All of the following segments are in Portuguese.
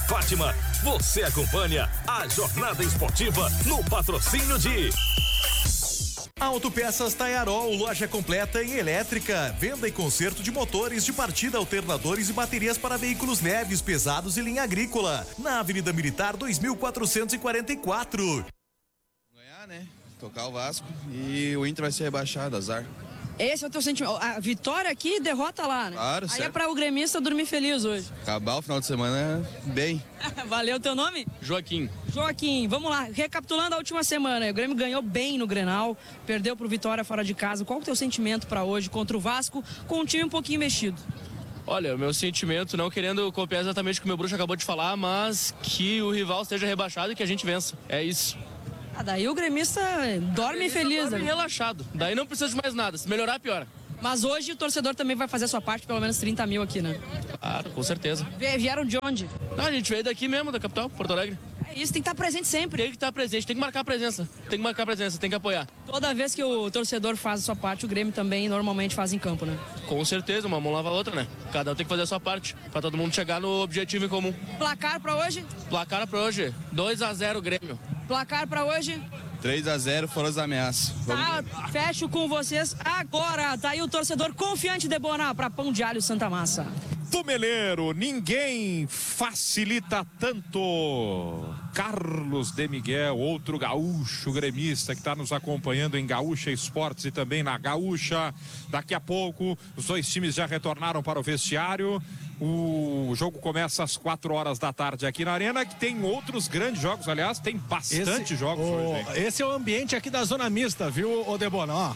Fátima, você acompanha a jornada esportiva no patrocínio de Autopeças Taiarol, loja completa em elétrica, venda e conserto de motores de partida, alternadores e baterias para veículos leves, pesados e linha agrícola, na Avenida Militar 2444. Ganhar, né? Tocar o Vasco e o Inter vai ser rebaixado, azar. Esse é o teu sentimento. A vitória aqui e derrota lá, né? Claro, aí certo. é para o gremista dormir feliz hoje. Acabar o final de semana bem. Valeu, teu nome? Joaquim. Joaquim, vamos lá. Recapitulando a última semana, o Grêmio ganhou bem no Grenal, perdeu pro Vitória fora de casa. Qual é o teu sentimento para hoje contra o Vasco, com um time um pouquinho mexido? Olha, o meu sentimento, não querendo copiar exatamente o que o meu bruxo acabou de falar, mas que o rival esteja rebaixado e que a gente vença. É isso. Daí o gremista dorme feliz. Dorme relaxado. Daí não precisa de mais nada. Se melhorar, piora. Mas hoje o torcedor também vai fazer a sua parte, pelo menos 30 mil aqui, né? Claro, com certeza. Vieram de onde? Não, a gente veio daqui mesmo, da capital, Porto Alegre. É isso, tem que estar presente sempre. Tem que estar presente, tem que marcar presença. Tem que marcar presença, tem que apoiar. Toda vez que o torcedor faz a sua parte, o Grêmio também normalmente faz em campo, né? Com certeza, uma mão lava a outra, né? Cada um tem que fazer a sua parte, pra todo mundo chegar no objetivo em comum. Placar pra hoje? Placar pra hoje, 2-0 Grêmio. Placar pra hoje? 3-0 foram as ameaças. Fecho com vocês agora. Tá aí o torcedor confiante de Boná para Pão de Alho Santa Massa. Tumeleiro, ninguém facilita tanto. Carlos de Miguel, outro gaúcho gremista que está nos acompanhando em Gaúcha Esportes e também na Gaúcha. Daqui a pouco, os dois times já retornaram para o vestiário. O jogo começa às 4 horas da tarde aqui na Arena, que tem outros grandes jogos, aliás, tem bastante jogos hoje. Esse é o ambiente aqui da Zona Mista, viu, Odebona? Ó.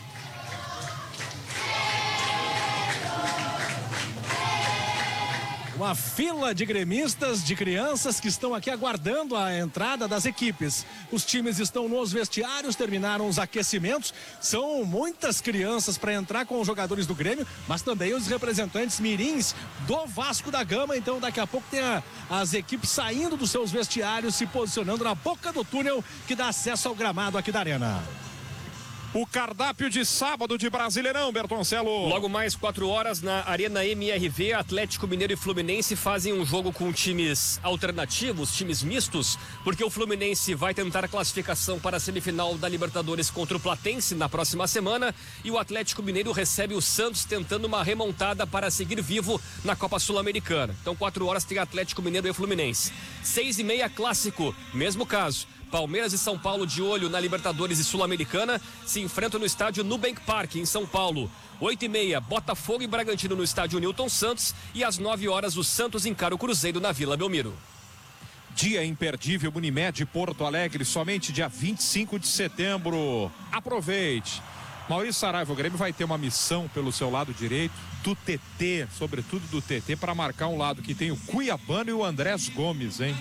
Uma fila de gremistas, de crianças que estão aqui aguardando a entrada das equipes. Os times estão nos vestiários, terminaram os aquecimentos. São muitas crianças para entrar com os jogadores do Grêmio, mas também os representantes mirins do Vasco da Gama. Então daqui a pouco tem as equipes saindo dos seus vestiários, se posicionando na boca do túnel que dá acesso ao gramado aqui da Arena. O cardápio de sábado de Brasileirão, Bertoncelo. Logo mais 4 horas na Arena MRV, Atlético Mineiro e Fluminense fazem um jogo com times alternativos, times mistos, porque o Fluminense vai tentar a classificação para a semifinal da Libertadores contra o Platense na próxima semana e o Atlético Mineiro recebe o Santos tentando uma remontada para seguir vivo na Copa Sul-Americana. Então 4 horas tem Atlético Mineiro e Fluminense. 6h30 clássico, mesmo caso. Palmeiras e São Paulo de olho na Libertadores e Sul-Americana se enfrentam no estádio Nubank Park, em São Paulo. 8h30, Botafogo e Bragantino no estádio Newton Santos e às 9 horas o Santos encara o Cruzeiro na Vila Belmiro. Dia imperdível Unimed Porto Alegre, somente dia 25 de setembro. Aproveite. Maurício Saraiva, o Grêmio vai ter uma missão pelo seu lado direito, do TT, sobretudo do TT, para marcar um lado que tem o Cuiabano e o Andrés Gomes, hein?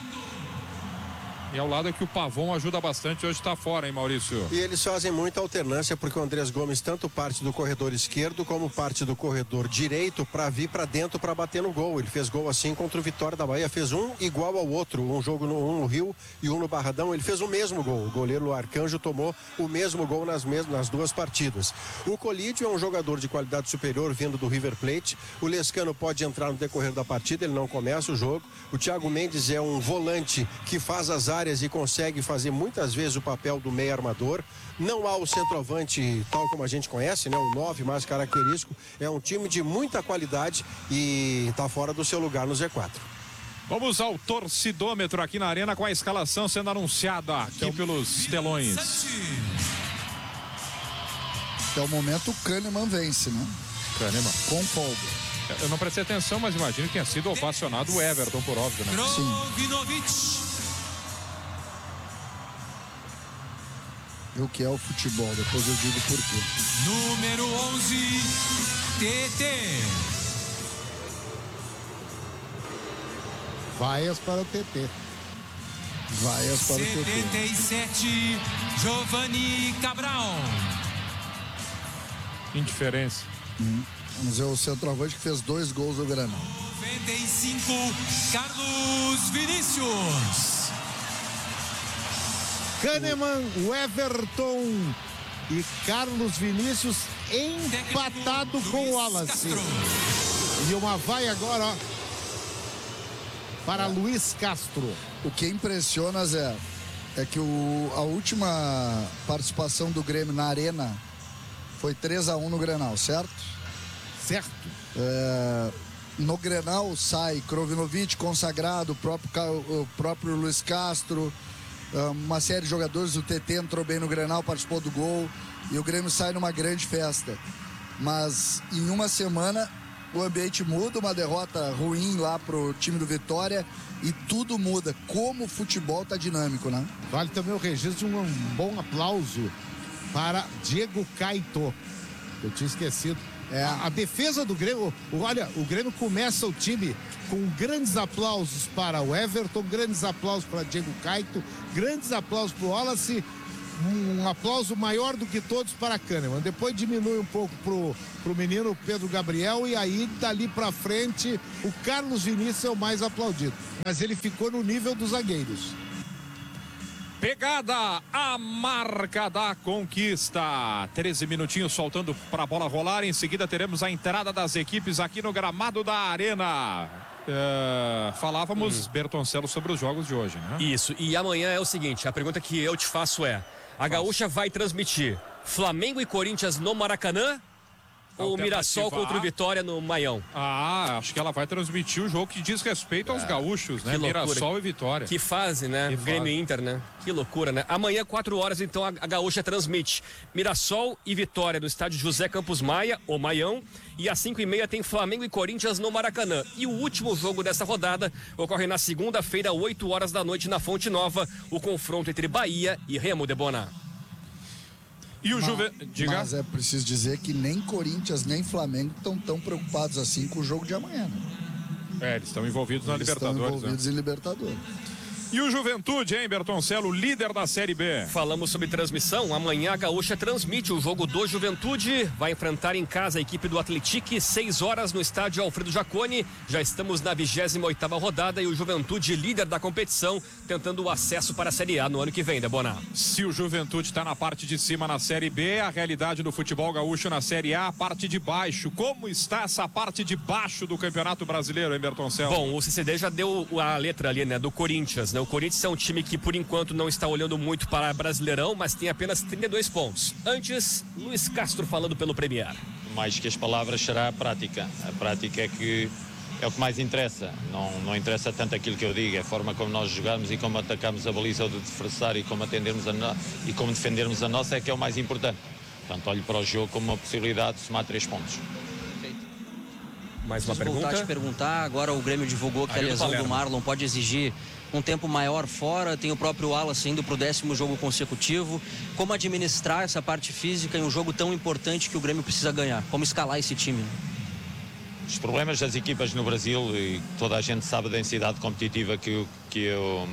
E ao lado é que o Pavon ajuda bastante, hoje está fora, hein, Maurício? E eles fazem muita alternância, porque o Andrés Gomes tanto parte do corredor esquerdo como parte do corredor direito para vir para dentro para bater no gol. Ele fez gol assim contra o Vitória da Bahia, fez um igual ao outro, um jogo no Rio e um no Barradão. Ele fez o mesmo gol. O goleiro Arcanjo tomou o mesmo gol nas duas partidas. O Colídio é um jogador de qualidade superior vindo do River Plate. O Lescano pode entrar no decorrer da partida, ele não começa o jogo. O Thiago Mendes é um volante que faz as áreas e consegue fazer muitas vezes o papel do meio armador. Não há o centroavante tal como a gente conhece, né? O 9 mais característico. É um time de muita qualidade e está fora do seu lugar no Z4. Vamos ao torcidômetro aqui na Arena com a escalação sendo anunciada aqui pelos telões. Até o momento o Kahneman vence, né? Kahneman. Com folga. Eu não prestei atenção, mas imagino que tenha sido ovacionado o Everton, por óbvio, né? Sim. E o que é o futebol? Depois eu digo por quê. Número 11, TT. Vaias para o TT. Vaias para o TT. 77, Giovanni Cabral. Indiferença. Vamos ver o centroavante que fez 2 gols no Granal. 95, Carlos Vinícius. Kahneman, o Everton e Carlos Vinícius empatado com o Wallace. E uma vai agora, ó. para Luiz Castro. O que impressiona, Zé, é que a última participação do Grêmio na Arena foi 3-1 no Grenal, certo? Certo. No Grenal sai Krovinovic consagrado, o próprio Luiz Castro, uma série de jogadores, o TT entrou bem no Grenal, participou do gol e o Grêmio sai numa grande festa. Mas em uma semana o ambiente muda, uma derrota ruim lá pro time do Vitória e tudo muda. Como o futebol tá dinâmico, né? Vale também o registro de um bom aplauso para Diego Caito. Eu tinha esquecido. A defesa do Grêmio, olha, o Grêmio começa o time com grandes aplausos para o Everton, grandes aplausos para Diego Caito, grandes aplausos para o Wallace, um aplauso maior do que todos para Kahneman. Depois diminui um pouco pro menino Pedro Gabriel e aí dali para frente o Carlos Vinícius é o mais aplaudido. Mas ele ficou no nível dos zagueiros. Pegada, a marca da conquista. 13 minutinhos faltando para a bola rolar. Em seguida teremos a entrada das equipes aqui no gramado da Arena. Falávamos, Bertoncello, sobre os jogos de hoje, né? Isso, e amanhã é o seguinte, a pergunta que eu te faço é: a Gaúcha vai transmitir Flamengo e Corinthians no Maracanã ou Mirassol contra o Vitória no Maião? Acho que ela vai transmitir o jogo que diz respeito aos gaúchos, né? Mirassol e Vitória. Que fase, né? Grêmio e Inter, né? Que loucura, né? Amanhã, 4 horas, então, a Gaúcha transmite Mirassol e Vitória no estádio José Campos Maia, ou Maião. E às 5h30 tem Flamengo e Corinthians no Maracanã. E o último jogo dessa rodada ocorre na segunda-feira, 8 horas da noite, na Fonte Nova. O confronto entre Bahia e Remo de Boná. E o Mas é preciso dizer que nem Corinthians nem Flamengo estão tão preocupados assim com o jogo de amanhã, né? Eles estão envolvidos na Libertadores. Estão envolvidos em Libertadores. E o Juventude, hein, Bertoncello, líder da Série B. Falamos sobre transmissão. Amanhã a Gaúcha transmite o jogo do Juventude. Vai enfrentar em casa a equipe do Atlético, 6 horas no estádio Alfredo Jaconi. Já estamos na 28ª rodada e o Juventude, líder da competição, tentando o acesso para a Série A no ano que vem, Deboná. Se o Juventude está na parte de cima na Série B, a realidade do futebol gaúcho na Série A, a parte de baixo. Como está essa parte de baixo do Campeonato Brasileiro, hein, Bertoncello? Bom, o CCD já deu a letra ali, né, do Corinthians, né? O Corinthians é um time que, por enquanto, não está olhando muito para Brasileirão, mas tem apenas 32 pontos. Antes, Luiz Castro falando pelo Premier. Mais que as palavras será a prática. A prática é o que mais interessa. Não interessa tanto aquilo que eu digo, é a forma como nós jogamos e como atacamos a baliza do adversário e como como defendermos a nossa é que é o mais importante. Portanto, olho para o jogo como uma possibilidade de somar 3 pontos. Mais uma pergunta? Voltar a te perguntar, agora o Grêmio divulgou que a lesão do Marlon pode exigir um tempo maior fora, tem o próprio Wallace indo para o 10º jogo consecutivo. Como administrar essa parte física em um jogo tão importante que o Grêmio precisa ganhar? Como escalar esse time? Os problemas das equipas no Brasil, e toda a gente sabe a densidade competitiva que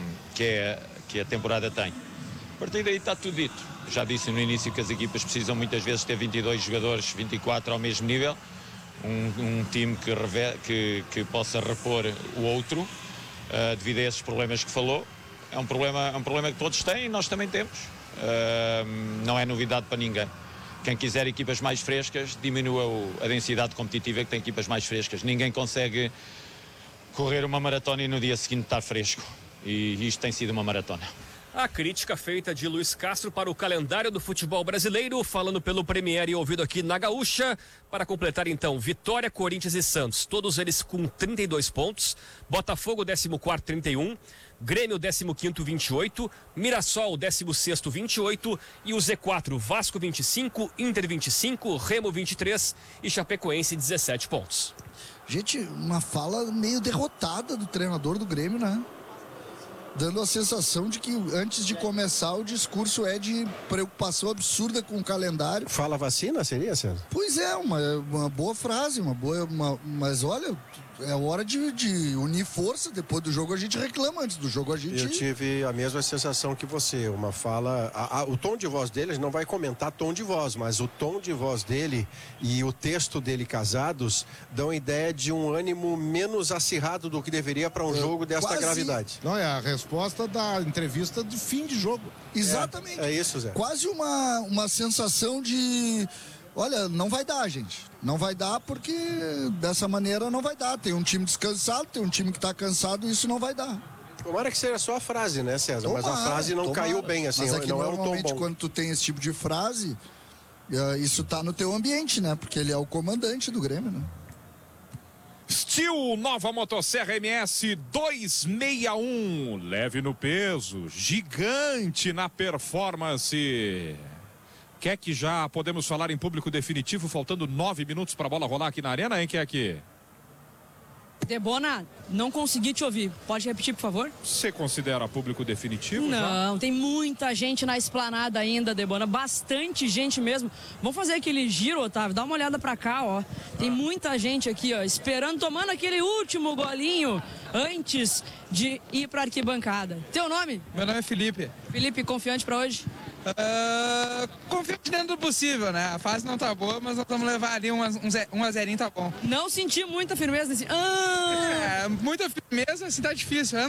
a temporada tem. A partir daí está tudo dito. Já disse no início que as equipas precisam muitas vezes ter 22 jogadores, 24 ao mesmo nível. Um time que possa repor o outro devido a esses problemas que falou. É um problema que todos têm e nós também temos. Não é novidade para ninguém. Quem quiser equipas mais frescas, diminua a densidade competitiva que tem equipas mais frescas. Ninguém consegue correr uma maratona e no dia seguinte estar fresco. E isto tem sido uma maratona. A crítica feita de Luiz Castro para o calendário do futebol brasileiro, falando pelo Premier e ouvido aqui na Gaúcha. Para completar então, Vitória, Corinthians e Santos, todos eles com 32 pontos. Botafogo, 14º, 31. Grêmio, 15º, 28. Mirassol, 16º, 28. E o Z4, Vasco, 25. Inter, 25. Remo, 23. E Chapecoense, 17 pontos. Gente, uma fala meio derrotada do treinador do Grêmio, né? Dando a sensação de que antes de começar o discurso é de preocupação absurda com o calendário. Fala vacina, seria, César? Pois é, uma boa frase, mas olha, é hora de unir força. Depois do jogo a gente reclama, antes do jogo a gente... Eu tive a mesma sensação que você, uma fala... o tom de voz dele, a gente não vai comentar tom de voz, mas o tom de voz dele e o texto dele casados dão a ideia de um ânimo menos acirrado do que deveria para um jogo desta gravidade. Não, é a resposta da entrevista de fim de jogo. Exatamente. É isso, Zé. Quase uma sensação de... Olha, não vai dar, gente. Não vai dar porque dessa maneira não vai dar. Tem um time descansado, tem um time que tá cansado e isso não vai dar. Tomara que seja só a frase, né, César? Mas a frase não caiu bem, assim, mas é que não é um tom normalmente bom. quando tu tem esse tipo de frase, isso tá no teu ambiente, né? Porque ele é o comandante do Grêmio, né? Steel, nova motosserra MS 261, leve no peso, gigante na performance. Quer que já podemos falar em público definitivo, faltando 9 minutos para a bola rolar aqui na arena, hein, Kek? Debona, não consegui te ouvir. Pode repetir, por favor? Você considera público definitivo? Não, tem muita gente na esplanada ainda, Debona. Bastante gente mesmo. Vamos fazer aquele giro, Otávio. Dá uma olhada pra cá, ó. Tem muita gente aqui, ó, esperando, tomando aquele último golinho antes de ir pra arquibancada. Teu nome? Meu nome é Felipe. Felipe, confiante pra hoje? Confiante dentro do possível, né? A fase não tá boa, mas nós vamos levar ali um a zerinho, tá bom. Não senti muita firmeza nesse... Muita firmeza, assim, tá difícil.